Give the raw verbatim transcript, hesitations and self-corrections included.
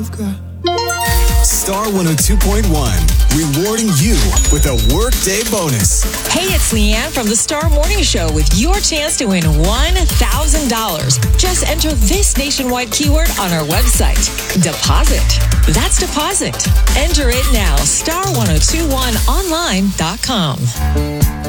Star one oh two point one, rewarding you with a workday bonus. Hey, it's Leanne from the Star Morning Show with your chance to win one thousand dollars. Just enter this nationwide keyword on our website. Deposit. That's deposit. Enter it now. star ten twenty-one online dot com.